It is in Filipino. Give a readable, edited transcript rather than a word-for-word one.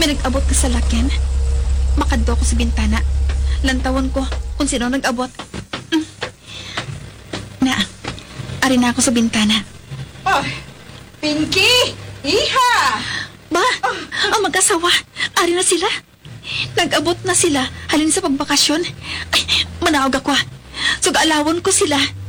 May nag-abot ka sa lakin. Makadto ko sa bintana. Lantawan ko kung sino nag-abot. Na, ari na ako sa bintana. Oh, Pinky! Iha! Ba, ang mag-asawa, ari na sila. Nag-abot na sila halin sa pagbakasyon. Ay, manawag ako. Sug-alawon ko sila.